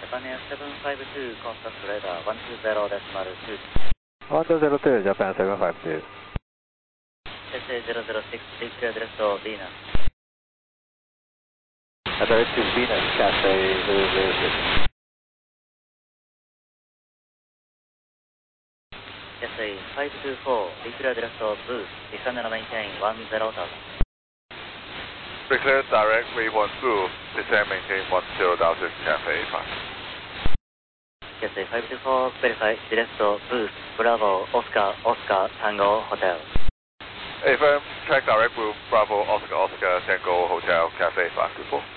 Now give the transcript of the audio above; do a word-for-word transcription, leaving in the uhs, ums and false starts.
Japan Air seven five two, contact radar one two zero decimal two. one two zero two, Japan seven five two. S A zero zero six, declare address to Venus. Address to Venus, Cathay zero zero six. S A five two four, declare address to Booth, descend and maintain one zero thousand. Declare direct V one Booth, descend maintain one zero thousand, Cathay five. S A five two four, verify direct to Booth, Bravo, Oscar, Oscar, Tango, Hotel. Affirm, track direct Booth, Bravo, Oscar, Oscar, Tango, Hotel, Cathay five two four.